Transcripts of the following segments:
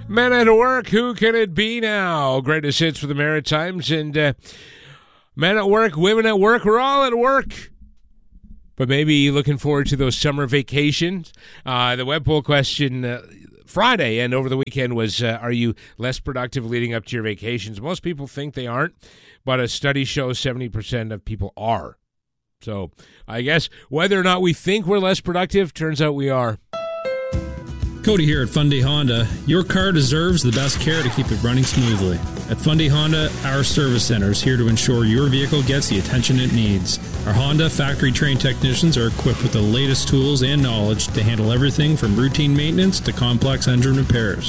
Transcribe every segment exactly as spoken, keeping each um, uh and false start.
Men at work, who can it be now? Greatest hits for the Maritimes. And uh, men at work, women at work, we're all at work. But maybe looking forward to those summer vacations. Uh, the web poll question uh, Friday and over the weekend was, uh, are you less productive leading up to your vacations? Most people think they aren't, but a study shows seventy percent of people are. So I guess whether or not we think we're less productive, turns out we are. Cody here at Fundy Honda. Your car deserves the best care to keep it running smoothly. At Fundy Honda, our service center is here to ensure your vehicle gets the attention it needs. Our Honda factory-trained technicians are equipped with the latest tools and knowledge to handle everything from routine maintenance to complex engine repairs.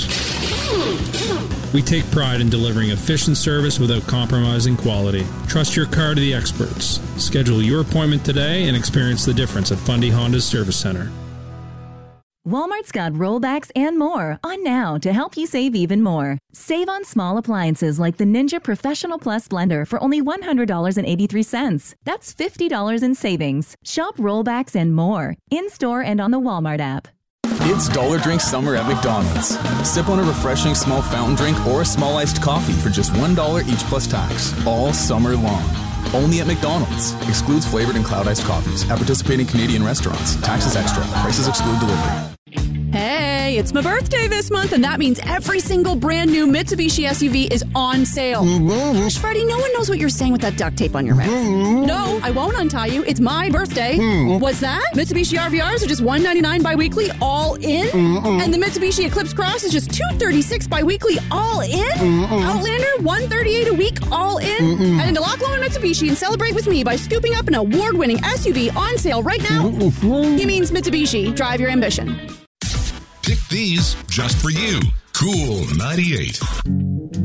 We take pride in delivering efficient service without compromising quality. Trust your car to the experts. Schedule your appointment today and experience the difference at Fundy Honda's Service Center. Walmart's got rollbacks and more on now to help you save even more. Save on small appliances like the Ninja Professional Plus blender for only one hundred dollars and eighty-three cents. That's fifty dollars in savings. Shop rollbacks and more in-store and on the Walmart app. It's Dollar Drink Summer at McDonald's. Sip on a refreshing small fountain drink or a small iced coffee for just one dollar each plus tax, all summer long. Only at McDonald's. Excludes flavored and cloud iced coffees. At participating Canadian restaurants. Taxes extra. Prices exclude delivery. Hey, it's my birthday this month, and that means every single brand new Mitsubishi S U V is on sale. Mm-hmm. Freddie, no one knows what you're saying with that duct tape on your mouth. Mm-hmm. No, I won't untie you. It's my birthday. Mm-hmm. What's that? Mitsubishi R V Rs are just one hundred ninety-nine bi-weekly, all in? Mm-hmm. And the Mitsubishi Eclipse Cross is just two hundred thirty-six bi-weekly, all in? Mm-hmm. Outlander, one hundred thirty-eight a week, all in? Mm-hmm. Head into Loch Lomond Mitsubishi and celebrate with me by scooping up an award-winning S U V on sale right now. Mm-hmm. He means Mitsubishi. Drive your ambition. Pick these just for you. Cool ninety-eight.